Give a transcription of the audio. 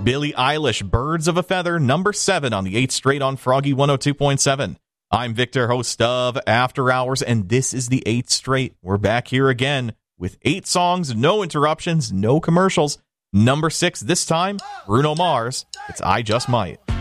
Billie Eilish, Birds of a Feather, number 7 on the 8th straight on Froggy 102.7. I'm Victor, host of After Hours, and this is the 8th straight. We're back here again with 8 songs, no interruptions, no commercials. Number 6 this time, Bruno Mars. It's I Just Might.